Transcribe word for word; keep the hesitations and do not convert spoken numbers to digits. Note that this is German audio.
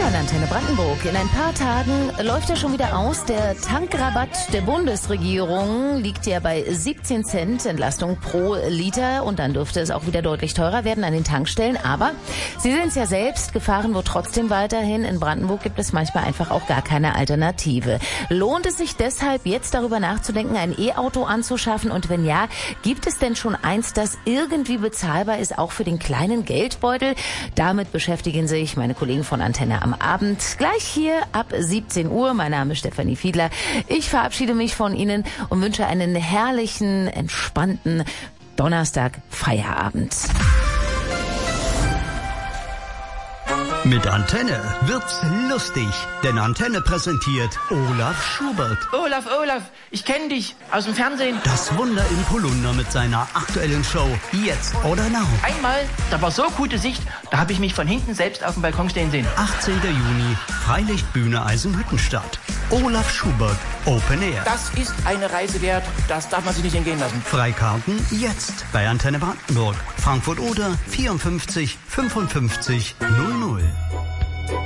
an Antenne Brandenburg. In ein paar Tagen läuft er schon wieder aus. Der Tankrabatt der Bundesregierung liegt ja bei siebzehn Cent Entlastung pro Liter. Und dann dürfte es auch wieder deutlich teurer werden an den Tankstellen. Aber Sie sehen es ja selbst, Gefahren wird trotzdem weiterhin. In Brandenburg gibt es manchmal einfach auch gar keine Alternative. Lohnt es sich deshalb jetzt darüber nachzudenken, ein E-Auto anzuschaffen? Und wenn ja, gibt es denn schon eins, das irgendwie bezahlbar ist, auch für den kleinen Geldbeutel? Damit beschäftigen sich meine Kollegen von Antenne am Abend. Gleich hier ab siebzehn Uhr. Mein Name ist Stefanie Fiedler. Ich verabschiede mich von Ihnen und wünsche einen herrlichen, entspannten Donnerstag-Feierabend. Mit Antenne wird's lustig, denn Antenne präsentiert Olaf Schubert. Olaf, Olaf, ich kenne dich aus dem Fernsehen. Das Wunder im Polunder mit seiner aktuellen Show Jetzt oder Now. Einmal, da war so gute Sicht, da habe ich mich von hinten selbst auf dem Balkon stehen sehen. achtzehnten Juni, Freilichtbühne Eisenhüttenstadt. Olaf Schubert, Open Air. Das ist eine Reise wert, das darf man sich nicht entgehen lassen. Freikarten jetzt bei Antenne Brandenburg. Frankfurt oder vierundfünfzig fünfundfünfzig null null.